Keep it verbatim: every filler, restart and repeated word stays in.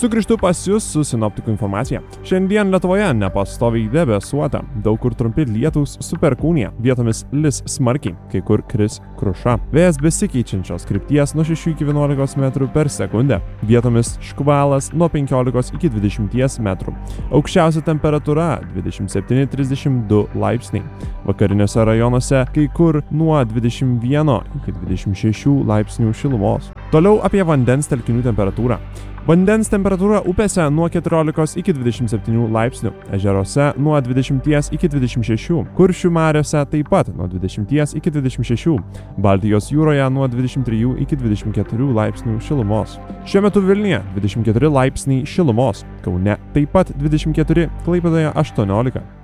Sugrįžtu pas jūs su sinoptikų informacija. Šiandien Lietuvoje nepastoviai debesuota, daug kur trumpi lietūs su perkūnija, vietomis lis smarkiai, kai kur kris kruša. Vėjas besikeičiančios krypties nuo šešių iki vienuolikos metrų per sekundę, vietomis škvalas nuo penkiolikos iki dvidešimties metrų. Aukščiausia temperatūra dvidešimt septyni trisdešimt du laipsniai. Vakariniuose rajonuose kai kur nuo dvidešimt vieno iki dvidešimt šešių laipsnių šilumos. Toliau apie vandens telkinių temperatūrą. Vandens temperatūra upėse nuo keturiolikos iki dvidešimt septynių laipsnių, ežeruose nuo dvidešimties iki dvidešimt šešių, Kuršių mariose taip pat nuo dvidešimties iki dvidešimt šešių, Baltijos jūroje nuo dvidešimt trijų iki dvidešimt keturių laipsnių šilumos. Šiuo metu Vilniuje dvidešimt keturi laipsniai šilumos, Kaune taip pat dvidešimt keturi, Klaipėdoje aštuoniolika.